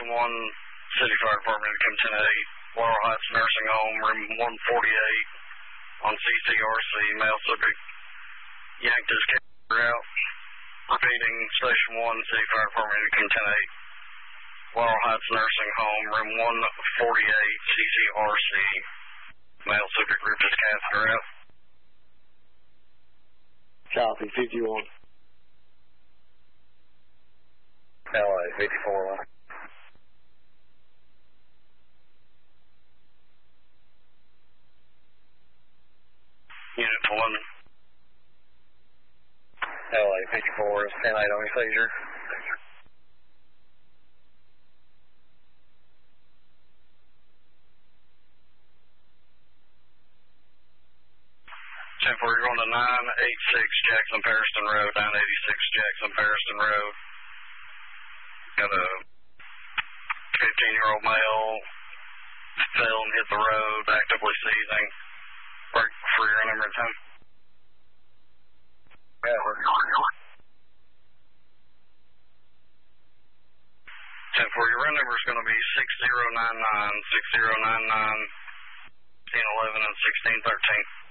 Station 1, City Fire Department, come 10-8, Laurel Heights Nursing Home, room 148, on CCRC, male subject yanked his camera out. Repeating, Station 1, City Fire Department, come 10-8, Laurel Heights Nursing Home, room 148, CCRC, male subject ripped his catheter out. Copy, 51. LA, 54. Unit to London. LA, 54, 10-8 on your seizure. 10-4, you're going to 986 Jackson Patterson Road, 986 Jackson Patterson Road. Got a 15-year-old male, fell and hit the road, actively seizing. Break for your number 10. Yeah. 10-4, your run number is going to be 6099, 6099, 1611, and 1613.